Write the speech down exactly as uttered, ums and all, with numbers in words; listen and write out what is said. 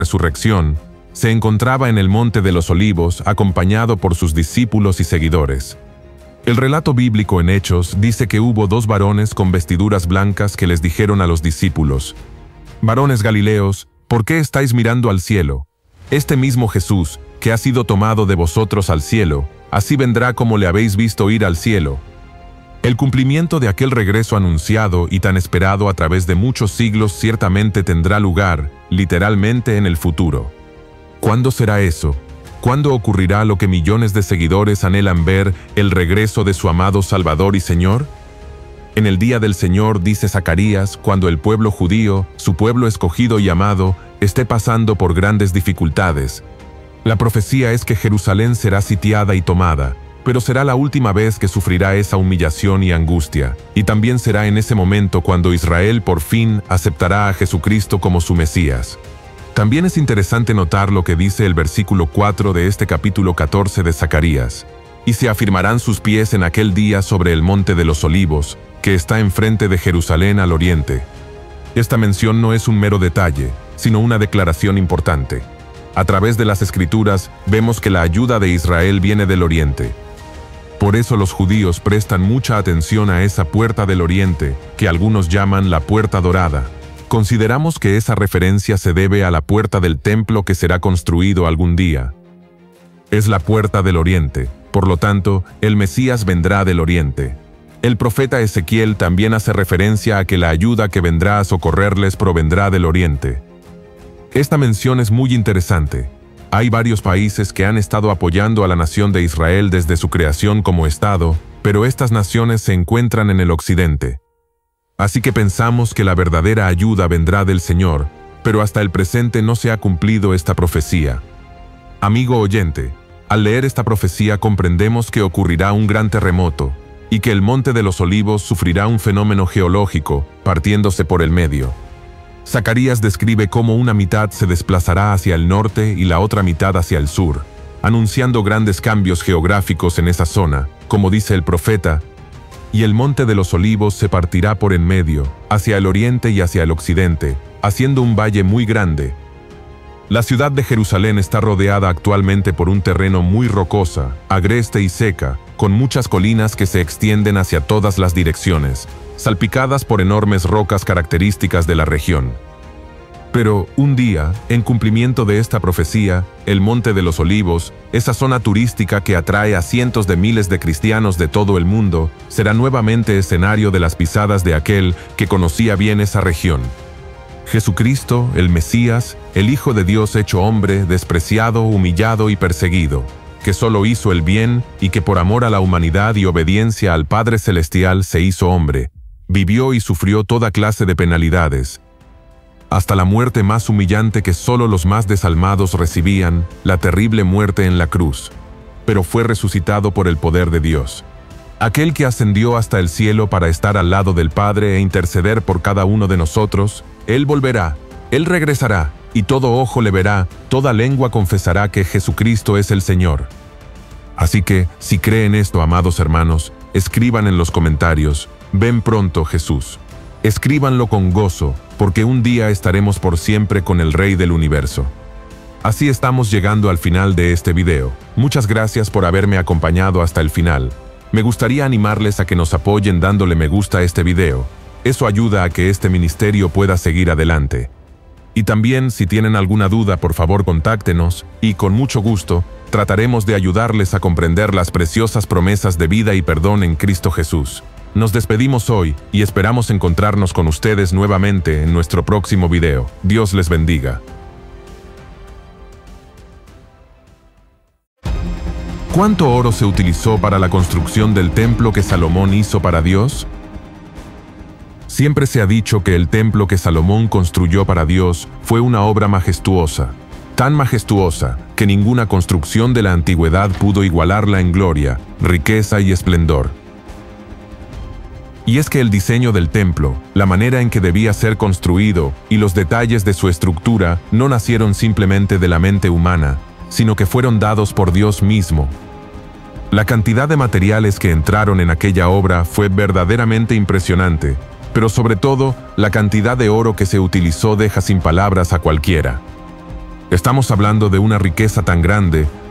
resurrección, se encontraba en el Monte de los Olivos acompañado por sus discípulos y seguidores. El relato bíblico en Hechos dice que hubo dos varones con vestiduras blancas que les dijeron a los discípulos: «Varones Galileos, ¿por qué estáis mirando al cielo? Este mismo Jesús, que ha sido tomado de vosotros al cielo, así vendrá como le habéis visto ir al cielo». El cumplimiento de aquel regreso anunciado y tan esperado a través de muchos siglos ciertamente tendrá lugar, literalmente, en el futuro. ¿Cuándo será eso? ¿Cuándo ocurrirá lo que millones de seguidores anhelan ver, el regreso de su amado Salvador y Señor? En el día del Señor, dice Zacarías, cuando el pueblo judío, su pueblo escogido y amado, esté pasando por grandes dificultades. La profecía es que Jerusalén será sitiada y tomada, pero será la última vez que sufrirá esa humillación y angustia, y también será en ese momento cuando Israel por fin aceptará a Jesucristo como su Mesías. También es interesante notar lo que dice el versículo cuatro de este capítulo catorce de Zacarías: «Y se afirmarán sus pies en aquel día sobre el monte de los olivos, que está enfrente de Jerusalén al oriente». Esta mención no es un mero detalle, sino una declaración importante. A través de las Escrituras vemos que la ayuda de Israel viene del oriente. Por eso los judíos prestan mucha atención a esa puerta del oriente, que algunos llaman la puerta dorada. Consideramos que esa referencia se debe a la puerta del templo que será construido algún día. Es la puerta del oriente, por lo tanto, el Mesías vendrá del oriente. El profeta Ezequiel también hace referencia a que la ayuda que vendrá a socorrerles provendrá del oriente. Esta mención es muy interesante. Hay varios países que han estado apoyando a la nación de Israel desde su creación como Estado, pero estas naciones se encuentran en el occidente. Así que pensamos que la verdadera ayuda vendrá del Señor, pero hasta el presente no se ha cumplido esta profecía. Amigo oyente, al leer esta profecía comprendemos que ocurrirá un gran terremoto, y que el Monte de los Olivos sufrirá un fenómeno geológico, partiéndose por el medio. Zacarías describe cómo una mitad se desplazará hacia el norte y la otra mitad hacia el sur, anunciando grandes cambios geográficos en esa zona, como dice el profeta: «Y el Monte de los Olivos se partirá por en medio, hacia el oriente y hacia el occidente, haciendo un valle muy grande». La ciudad de Jerusalén está rodeada actualmente por un terreno muy rocosa, agreste y seca, con muchas colinas que se extienden hacia todas las direcciones, salpicadas por enormes rocas características de la región. Pero, un día, en cumplimiento de esta profecía, el Monte de los Olivos, esa zona turística que atrae a cientos de miles de cristianos de todo el mundo, será nuevamente escenario de las pisadas de aquel que conocía bien esa región. Jesucristo, el Mesías, el Hijo de Dios hecho hombre, despreciado, humillado y perseguido, que solo hizo el bien y que por amor a la humanidad y obediencia al Padre Celestial se hizo hombre, vivió y sufrió toda clase de penalidades, hasta la muerte más humillante que solo los más desalmados recibían, la terrible muerte en la cruz, pero fue resucitado por el poder de Dios. Aquel que ascendió hasta el cielo para estar al lado del Padre e interceder por cada uno de nosotros, Él volverá, Él regresará, y todo ojo le verá, toda lengua confesará que Jesucristo es el Señor. Así que, si creen esto, amados hermanos, escriban en los comentarios: «Ven pronto, Jesús». Escríbanlo con gozo, porque un día estaremos por siempre con el Rey del Universo. Así estamos llegando al final de este video. Muchas gracias por haberme acompañado hasta el final. Me gustaría animarles a que nos apoyen dándole me gusta a este video. Eso ayuda a que este ministerio pueda seguir adelante. Y también, si tienen alguna duda, por favor contáctenos, y con mucho gusto, trataremos de ayudarles a comprender las preciosas promesas de vida y perdón en Cristo Jesús. Nos despedimos hoy, y esperamos encontrarnos con ustedes nuevamente en nuestro próximo video. Dios les bendiga. ¿Cuánto oro se utilizó para la construcción del templo que Salomón hizo para Dios? Siempre se ha dicho que el templo que Salomón construyó para Dios fue una obra majestuosa, tan majestuosa que ninguna construcción de la antigüedad pudo igualarla en gloria, riqueza y esplendor. Y es que el diseño del templo, la manera en que debía ser construido y los detalles de su estructura no nacieron simplemente de la mente humana, sino que fueron dados por Dios mismo. La cantidad de materiales que entraron en aquella obra fue verdaderamente impresionante, pero sobre todo, la cantidad de oro que se utilizó deja sin palabras a cualquiera. Estamos hablando de una riqueza tan grande